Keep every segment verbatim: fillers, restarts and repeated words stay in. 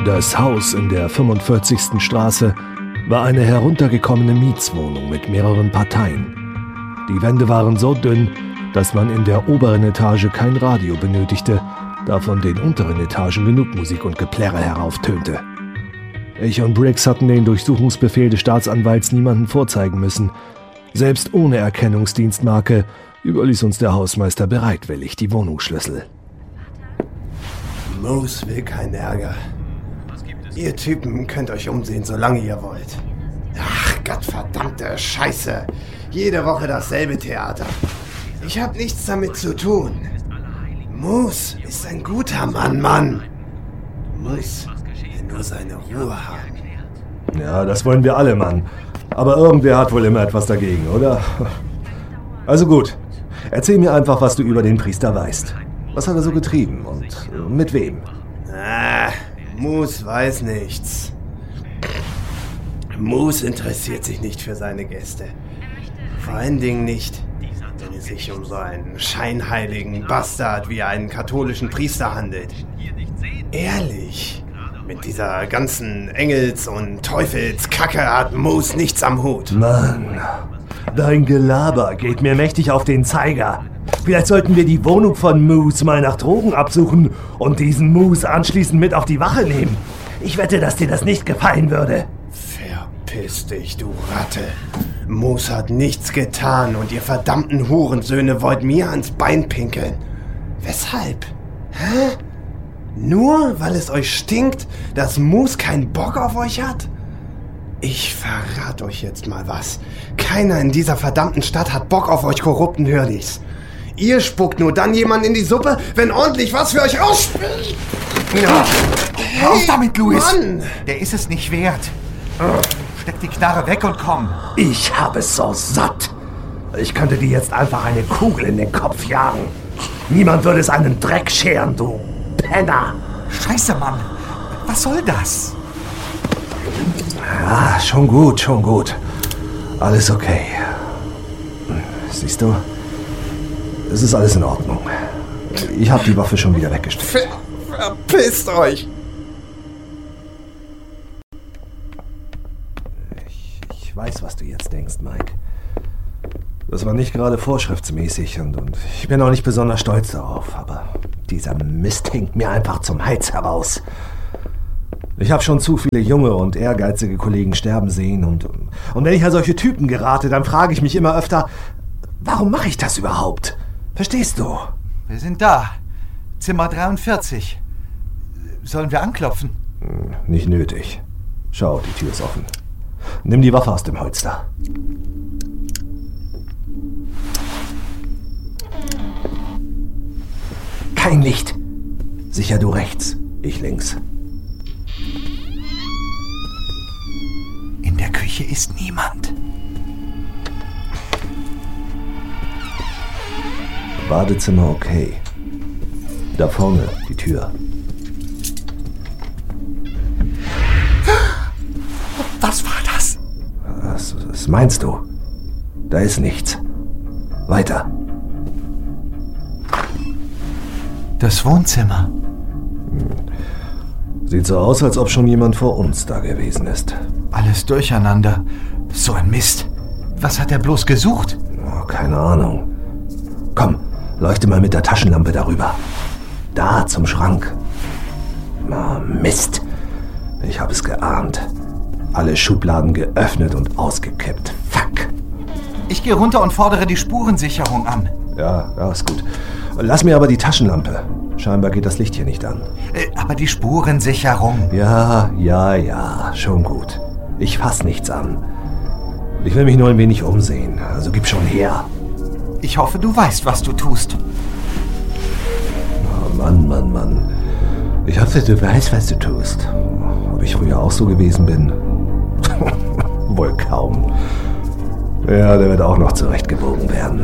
Das Haus in der fünfundvierzigsten Straße war eine heruntergekommene Mietswohnung mit mehreren Parteien. Die Wände waren so dünn, dass man in der oberen Etage kein Radio benötigte, da von den unteren Etagen genug Musik und Geplärre herauftönte. Ich und Briggs hatten den Durchsuchungsbefehl des Staatsanwalts niemanden vorzeigen müssen. Selbst ohne Erkennungsdienstmarke überließ uns der Hausmeister bereitwillig die Wohnungsschlüssel. Moose will keinen Ärger. Ihr Typen könnt euch umsehen, solange ihr wollt. Ach, gottverdammte Scheiße. Jede Woche dasselbe Theater. Ich hab nichts damit zu tun. Moose ist ein guter Mann, Mann. Moose will nur seine Ruhe haben. Ja, das wollen wir alle, Mann. Aber irgendwer hat wohl immer etwas dagegen, oder? Also gut. Erzähl mir einfach, was du über den Priester weißt. Was hat er so getrieben und mit wem? Ah, Moose weiß nichts. Moose interessiert sich nicht für seine Gäste. Vor allen Dingen nicht, wenn es sich um so einen scheinheiligen Bastard wie einen katholischen Priester handelt. Ehrlich, mit dieser ganzen Engels- und Teufelskacke hat Moose nichts am Hut. Mann, dein Gelaber geht mir mächtig auf den Zeiger. Vielleicht sollten wir die Wohnung von Moose mal nach Drogen absuchen und diesen Moose anschließend mit auf die Wache nehmen. Ich wette, dass dir das nicht gefallen würde. Verpiss dich, du Ratte. Moose hat nichts getan und ihr verdammten Hurensöhne wollt mir ans Bein pinkeln. Weshalb? Hä? Nur weil es euch stinkt, dass Moose keinen Bock auf euch hat? Ich verrate euch jetzt mal was. Keiner in dieser verdammten Stadt hat Bock auf euch korrupten Hörnis. Ihr spuckt nur dann jemanden in die Suppe, wenn ordentlich was für euch rausspült. Ja. Hey, auf damit, Louis. Mann. Der ist es nicht wert. Steck die Knarre weg und komm. Ich habe es so satt. Ich könnte dir jetzt einfach eine Kugel in den Kopf jagen. Niemand würde es einen Dreck scheren, du Penner. Scheiße, Mann. Was soll das? Ja, schon gut, schon gut. Alles okay. Siehst du? Es ist alles in Ordnung. Ich habe die Waffe schon wieder weggesteckt. Ver verpisst euch! Ich, ich weiß, was du jetzt denkst, Mike. Das war nicht gerade vorschriftsmäßig und, und ich bin auch nicht besonders stolz darauf, aber dieser Mist hängt mir einfach zum Hals heraus. Ich habe schon zu viele junge und ehrgeizige Kollegen sterben sehen und, und wenn ich an solche Typen gerate, dann frage ich mich immer öfter, warum mache ich das überhaupt? Verstehst du? Wir sind da. Zimmer dreiundvierzig. Sollen wir anklopfen? Nicht nötig. Schau, die Tür ist offen. Nimm die Waffe aus dem Holster. Kein Licht. Sicher du rechts, ich links. In der Küche ist niemand. Badezimmer okay. Da vorne die Tür. Was war das? Was, was meinst du? Da ist nichts. Weiter. Das Wohnzimmer. Sieht so aus, als ob schon jemand vor uns da gewesen ist. Alles durcheinander. So ein Mist. Was hat er bloß gesucht? Oh, keine Ahnung. Komm, leuchte mal mit der Taschenlampe darüber. Da, zum Schrank. Oh, Mist. Ich habe es geahnt. Alle Schubladen geöffnet und ausgekippt. Fuck. Ich gehe runter und fordere die Spurensicherung an. Ja, ja, ist gut. Lass mir aber die Taschenlampe. Scheinbar geht das Licht hier nicht an. Äh, aber die Spurensicherung. Ja, ja, ja, schon gut. Ich fass nichts an. Ich will mich nur ein wenig umsehen. Also gib schon her. Ich hoffe, du weißt, was du tust. Oh Mann, Mann, Mann. Ich hoffe, du weißt, was du tust. Ob ich früher auch so gewesen bin? Wohl kaum. Ja, der wird auch noch zurechtgebogen werden.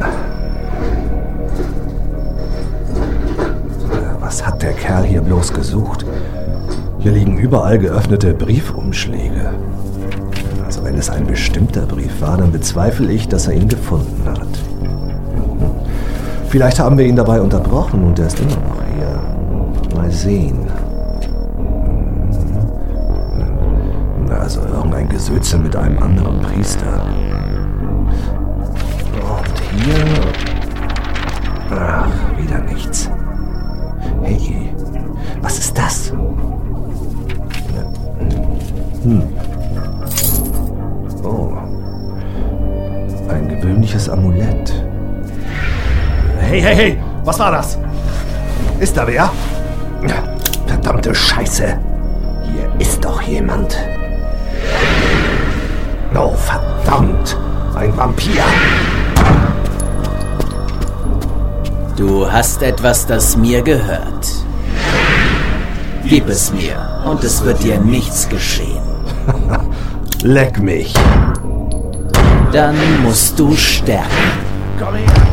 Was hat der Kerl hier bloß gesucht? Hier liegen überall geöffnete Briefumschläge. Also wenn es ein bestimmter Brief war, dann bezweifle ich, dass er ihn gefunden hat. Vielleicht haben wir ihn dabei unterbrochen und er ist immer noch hier. Mal sehen. Gesülze mit einem anderen Priester. Und hier... Ach, wieder nichts. Hey, was ist das? Hm. Oh. Ein gewöhnliches Amulett. Hey, hey, hey! Was war das? Ist da wer? Verdammte Scheiße! Hier ist doch jemand. Oh, verdammt! Ein Vampir! Du hast etwas, das mir gehört. Gib es mir, und es wird dir nichts geschehen. Leck mich! Dann musst du sterben. Komm her!